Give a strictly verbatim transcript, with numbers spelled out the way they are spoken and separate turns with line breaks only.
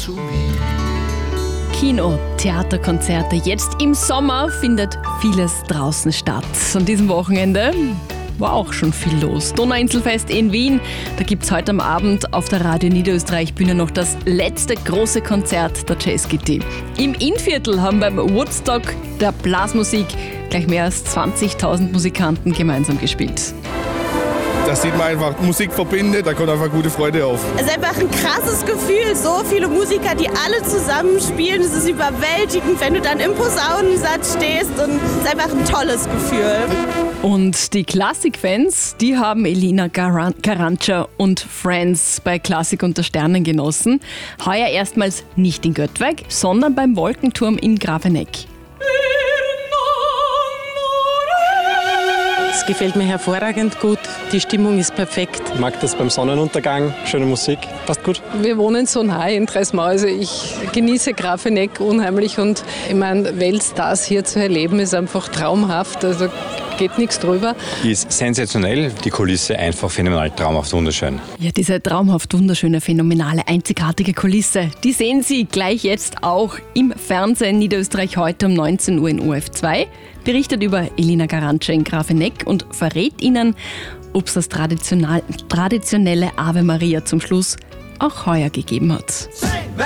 schon wieder.
Kino, Theater, Konzerte. Jetzt im Sommer findet vieles draußen statt. An diesem Wochenende war auch schon viel los. Donauinselfest in Wien, da gibt es heute am Abend auf der Radio Niederösterreich Bühne noch das letzte große Konzert der Jazz G T. Im Innviertel haben beim Woodstock der Blasmusik gleich mehr als zwanzigtausend Musikanten gemeinsam gespielt.
Da sieht man einfach, Musik verbindet, da kommt einfach gute Freude auf.
Es ist einfach ein krasses Gefühl, so viele Musiker, die alle zusammen spielen. Es ist überwältigend, wenn du dann im Posaunensatz stehst, und es ist einfach ein tolles Gefühl.
Und die Klassikfans, die haben Elina Garanca und Friends bei Klassik unter Sternen genossen. Heuer erstmals nicht in Göttweig, sondern beim Wolkenturm in Grafeneck.
Es gefällt mir hervorragend gut, die Stimmung ist perfekt.
Ich mag das beim Sonnenuntergang, schöne Musik, passt gut.
Wir wohnen so nahe in Treismau, also ich genieße Grafeneck unheimlich und ich meine, Weltstars hier zu erleben ist einfach traumhaft, also geht nichts drüber.
Ist sensationell, die Kulisse einfach phänomenal, traumhaft wunderschön.
Ja, diese traumhaft wunderschöne, phänomenale, einzigartige Kulisse, die sehen Sie gleich jetzt auch im Fernsehen Niederösterreich heute um neunzehn Uhr in O R F zwei. Berichtet über Elina Garanca in Grafeneck und verrät Ihnen, ob es das traditionelle Ave Maria zum Schluss auch heuer gegeben hat.